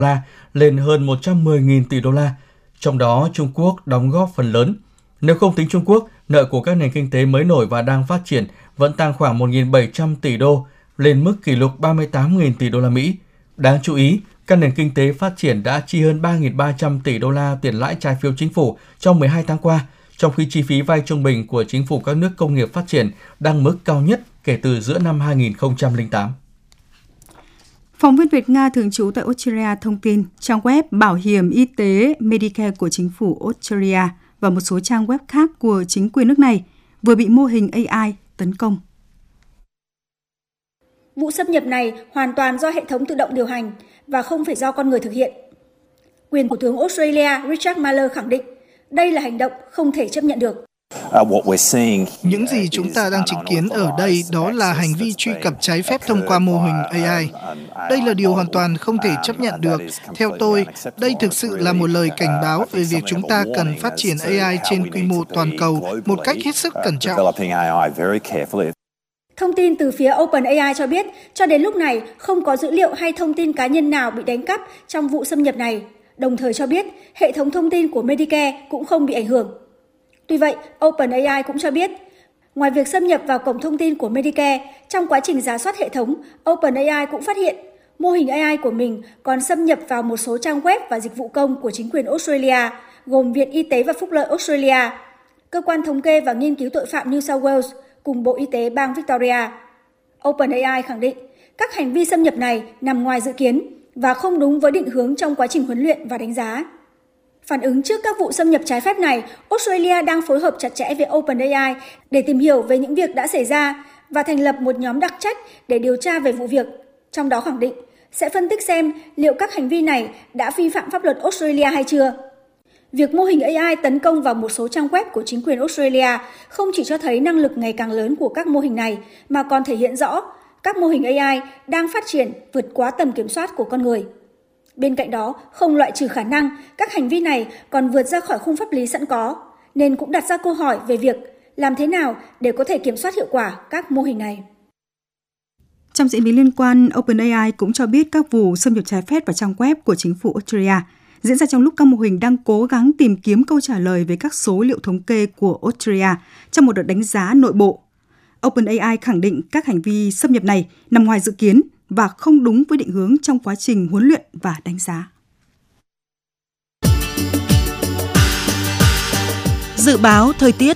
la lên hơn 110.000 tỷ đô la, trong đó Trung Quốc đóng góp phần lớn. Nếu không tính Trung Quốc, nợ của các nền kinh tế mới nổi và đang phát triển vẫn tăng khoảng 1.700 tỷ đô, lên mức kỷ lục 38.000 tỷ đô la Mỹ. Đáng chú ý, các nền kinh tế phát triển đã chi hơn 3.300 tỷ đô la tiền lãi trái phiếu chính phủ trong 12 tháng qua, trong khi chi phí vay trung bình của chính phủ các nước công nghiệp phát triển đang mức cao nhất kể từ giữa năm 2008. Phóng viên Việt Nga thường trú tại Australia thông tin trang web bảo hiểm y tế Medicare của chính phủ Australia và một số trang web khác của chính quyền nước này vừa bị mô hình AI tấn công. Vụ xâm nhập này hoàn toàn do hệ thống tự động điều hành và không phải do con người thực hiện. Quyền Thủ tướng Australia Richard Marles khẳng định đây là hành động không thể chấp nhận được. Những gì chúng ta đang chứng kiến ở đây đó là hành vi truy cập trái phép thông qua mô hình AI. Đây là điều hoàn toàn không thể chấp nhận được. Theo tôi, đây thực sự là một lời cảnh báo về việc chúng ta cần phát triển AI trên quy mô toàn cầu một cách hết sức cẩn trọng. Thông tin từ phía OpenAI cho biết, cho đến lúc này không có dữ liệu hay thông tin cá nhân nào bị đánh cắp trong vụ xâm nhập này, đồng thời cho biết hệ thống thông tin của Medicare cũng không bị ảnh hưởng. Tuy vậy, OpenAI cũng cho biết, ngoài việc xâm nhập vào cổng thông tin của Medicare, trong quá trình rà soát hệ thống, OpenAI cũng phát hiện mô hình AI của mình còn xâm nhập vào một số trang web và dịch vụ công của chính quyền Australia, gồm Viện Y tế và Phúc lợi Australia, Cơ quan Thống kê và Nghiên cứu tội phạm New South Wales cùng Bộ Y tế bang Victoria. OpenAI khẳng định các hành vi xâm nhập này nằm ngoài dự kiến và không đúng với định hướng trong quá trình huấn luyện và đánh giá. Phản ứng trước các vụ xâm nhập trái phép này, Australia đang phối hợp chặt chẽ với OpenAI để tìm hiểu về những việc đã xảy ra và thành lập một nhóm đặc trách để điều tra về vụ việc, trong đó khẳng định sẽ phân tích xem liệu các hành vi này đã vi phạm pháp luật Australia hay chưa. Việc mô hình AI tấn công vào một số trang web của chính quyền Australia không chỉ cho thấy năng lực ngày càng lớn của các mô hình này, mà còn thể hiện rõ các mô hình AI đang phát triển vượt quá tầm kiểm soát của con người. Bên cạnh đó, không loại trừ khả năng các hành vi này còn vượt ra khỏi khung pháp lý sẵn có, nên cũng đặt ra câu hỏi về việc làm thế nào để có thể kiểm soát hiệu quả các mô hình này. Trong diễn biến liên quan, OpenAI cũng cho biết các vụ xâm nhập trái phép vào trang web của chính phủ Australia diễn ra trong lúc các mô hình đang cố gắng tìm kiếm câu trả lời về các số liệu thống kê của Australia trong một đợt đánh giá nội bộ. OpenAI khẳng định các hành vi xâm nhập này nằm ngoài dự kiến và không đúng với định hướng trong quá trình huấn luyện và đánh giá. Dự báo thời tiết.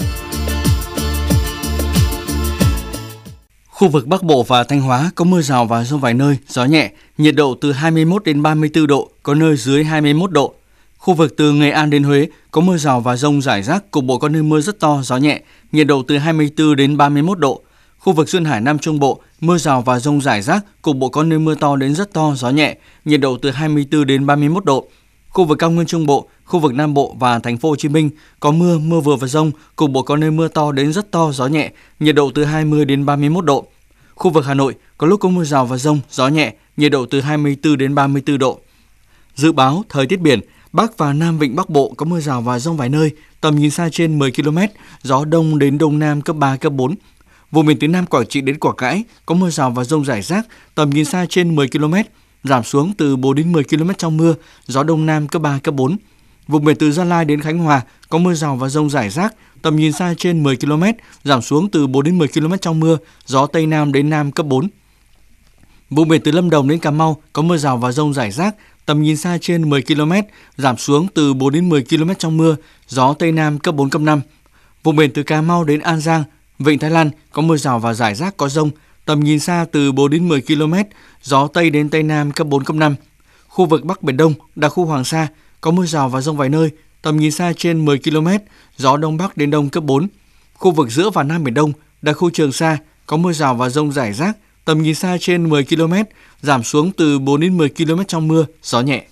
Khu vực Bắc Bộ và Thanh Hóa có mưa rào và dông vài nơi, gió nhẹ, nhiệt độ từ 21 đến 34 độ, có nơi dưới 21 độ. Khu vực từ Nghệ An đến Huế có mưa rào và dông rải rác, cục bộ có nơi mưa rất to, gió nhẹ, nhiệt độ từ 24 đến 31 độ. Khu vực Duyên Hải Nam Trung Bộ, mưa rào và dông rải rác, cục bộ có nơi mưa to đến rất to, gió nhẹ, nhiệt độ từ 24 đến 31 độ. Khu vực Cao Nguyên Trung Bộ, khu vực Nam Bộ và Thành phố Hồ Chí Minh có mưa, mưa vừa và dông, cục bộ có nơi mưa to đến rất to, gió nhẹ, nhiệt độ từ 20 đến 31 độ. Khu vực Hà Nội có lúc có mưa rào và dông, gió nhẹ, nhiệt độ từ 24 đến 34 độ. Dự báo thời tiết biển, Bắc và Nam Vịnh Bắc Bộ có mưa rào và dông vài nơi, tầm nhìn xa trên 10 km, gió đông đến đông nam cấp 3, cấp 4. Vùng biển từ Nam Quảng Trị đến Quảng Ngãi có mưa rào và dông rải rác, tầm nhìn xa trên 10 km, giảm xuống từ 4 đến 10 km trong mưa, gió đông nam cấp 3, cấp 4. Vùng biển từ Gia Lai đến Khánh Hòa có mưa rào và dông rải rác, tầm nhìn xa trên 10 km, giảm xuống từ 4 đến 10 km trong mưa, gió Tây Nam đến Nam cấp 4. Vùng biển từ Lâm Đồng đến Cà Mau có mưa rào và dông rải rác, tầm nhìn xa trên 10 km, giảm xuống từ 4 đến 10 km trong mưa, gió Tây Nam cấp 4, cấp 5. Vùng biển từ Cà Mau đến An Giang, Vịnh Thái Lan có mưa rào và rải rác có dông, tầm nhìn xa từ 4 đến 10 km, gió Tây đến Tây Nam cấp 4, cấp 5. Khu vực Bắc Biển Đông, đặc khu Hoàng Sa có mưa rào và dông vài nơi, tầm nhìn xa trên 10 km, gió Đông Bắc đến Đông cấp 4. Khu vực giữa và Nam Biển Đông, đặc khu Trường Sa có mưa rào và dông rải rác, tầm nhìn xa trên 10 km, giảm xuống từ 4 đến 10 km trong mưa, gió nhẹ.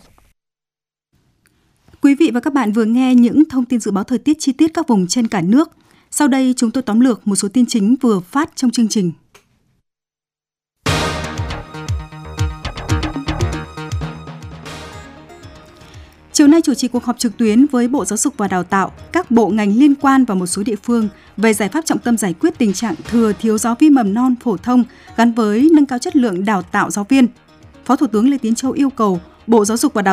Quý vị và các bạn vừa nghe những thông tin dự báo thời tiết chi tiết các vùng trên cả nước. Sau đây chúng tôi tóm lược một số tin chính vừa phát trong chương trình. Chiều nay chủ trì cuộc họp trực tuyến với Bộ Giáo dục và Đào tạo, các bộ ngành liên quan và một số địa phương về giải pháp trọng tâm giải quyết tình trạng thừa thiếu giáo viên mầm non phổ thông gắn với nâng cao chất lượng đào tạo giáo viên. Phó Thủ tướng Lê Tiến Châu yêu cầu Bộ Giáo dục và Đào